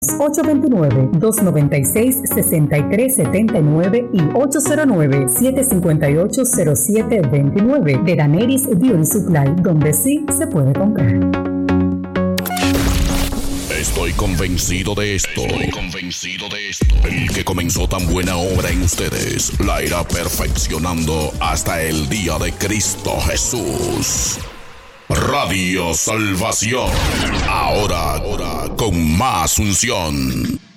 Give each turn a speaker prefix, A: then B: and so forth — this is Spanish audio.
A: 829-296-6379 y 809-758-0729 de Daneris Beauty Supply, donde sí se puede comprar.
B: Estoy convencido de esto. El que comenzó tan buena obra en ustedes la irá perfeccionando hasta el día de Cristo Jesús. Radio Salvación. Ahora con más unción.